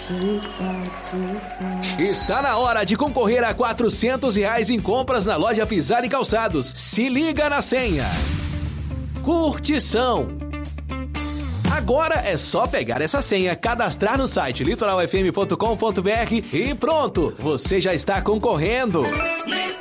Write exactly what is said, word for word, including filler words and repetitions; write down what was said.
Está na hora de concorrer a quatrocentos reais em compras na loja Pisar e Calçados. Se liga na senha. Curtição. Agora é só pegar essa senha, cadastrar no site litoral f m ponto com ponto b r e pronto, você já está concorrendo.